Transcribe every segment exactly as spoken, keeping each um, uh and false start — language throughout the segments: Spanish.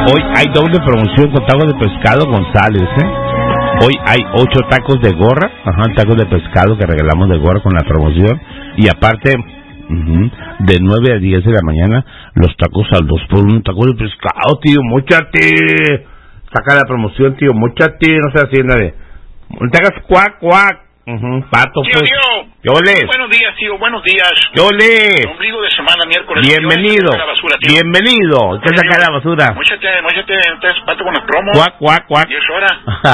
Hoy hay doble promoción con tacos de pescado González, ¿eh? Hoy hay ocho tacos de gorra, ajá, tacos de pescado que regalamos de gorra con la promoción. Y aparte, uh-huh, de nueve a diez de la mañana, los tacos al dos por uno, tacos de pescado, tío, móchate. Saca la promoción, tío, móchate, no se hacienda de... No te hagas cuac, cuac. Uh-huh, pato, tío, pues. tío. ¿Qué ole? Buenos días, tío, buenos días. ¿Qué ole? Ombligo de semana, miércoles. Bienvenido. La basura, tío. Bienvenido. ¿Qué saca la basura? Móchate, móchate, estás pato con las promos. Cuac, cuac, cuac. Y es hora.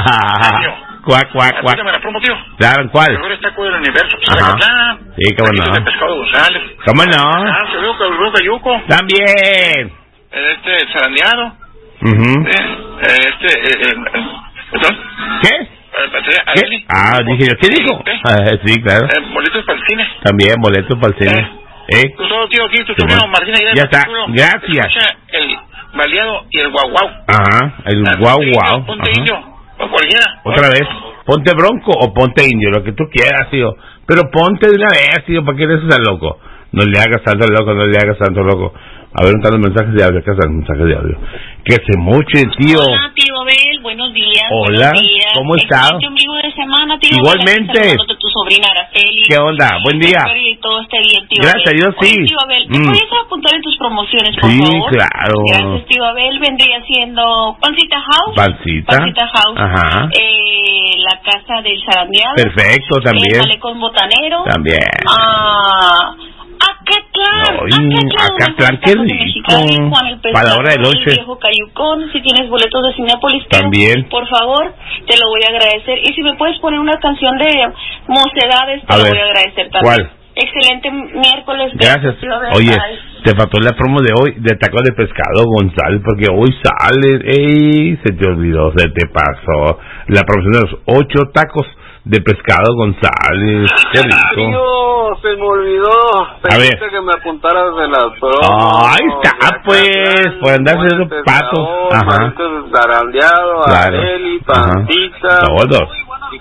Cuac, cuac, cuac. Apúntame la promo, tío. Claro, ¿cuál? El mejor taco del universo. Ajá. Sí, cómo no. De pescado González. ¿Cómo no? Ah, se veo cabrón, cayuco. También. Este, zarandeado. Uh-huh. Eh, este, eh, eh, ¿Qué? ¿Qué? Ah, dije yo, ¿qué dijo? ¿Qué? Ah, sí, claro. Eh, boletos para el cine. También, boletos para el cine. ¿Eh? ¿Eh? Tú todo, tío, aquí, tu Sí, sobrino bueno. Martín Aguirre. Ya está, Arturo. gracias. Escucha el baleado y el guau guau. Ajá, el Ah, guau ponte guau. indio, Ponte Ajá. indio, o cualquiera. Otra vez, ponte bronco o ponte indio, lo que tú quieras, tío. Pero ponte de una vez, tío, ¿para qué eres tan loco? No le hagas tanto loco, no le hagas tanto loco. A ver, un tal mensajes de audio, ¿qué hacen mensajes de audio? Que se moche, tío. Hola, tío Abel, buenos días. Hola, buenos días. ¿cómo estás? Excelente ombligo de semana, tío. Igualmente. Abel, de tu sobrina Araceli. ¿Qué onda? Buen día. Espero que todo esté bien, tío Gracias a Abel. Dios, sí. Oye, tío Abel, ¿me Mm. podrías apuntar en tus promociones, por Sí, favor? claro. Gracias, tío Abel. Vendría siendo Pancita House. Pancita. Pancita House. Ajá. Eh, la casa del zarandeado. Perfecto, también. El malecón botanero. También. Ah... Acatlán, Ay, Acatlán, qué rico. Para la hora del El lonche. viejo Cayucón, si tienes boletos de Cinépolis, tío, También. por favor, te lo voy a agradecer. Y si me puedes poner una canción de Mocedades, te A lo ver, voy a agradecer también. ¿cuál? Excelente miércoles. Gracias. tío Abel. Oye, Bye. te faltó la promo de hoy de tacos de pescado González, porque hoy sale. ¡Ey! Se te olvidó, se te pasó. La promoción de los ocho tacos de pescado González. ¡Qué rico! Dios, se me olvidó. Pensé que me apuntaras de las promos. Ahí está, pues, por andar haciendo patos. Ajá. Zarandeado, Claro. Areli, Ajá. Pancita. Todos.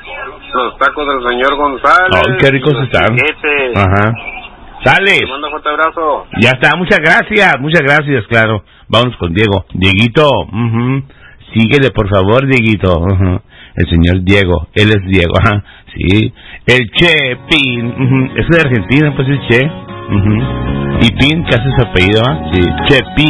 Los tacos del señor González. Ay, qué ricos los están. chiquetes. Ajá. Sale. Te mando un fuerte abrazo. Ya está, muchas gracias, muchas gracias, claro. Vamos con Diego. Dieguito, uh-huh. Síguele, por favor, Dieguito. Uh-huh. El señor Diego, él es Diego, ajá. Sí. El Che Pin, uh-huh. Es de Argentina, pues el Che. Uh-huh. Y Pin, ¿qué hace su apellido? ¿Ah? Sí, Che Pin.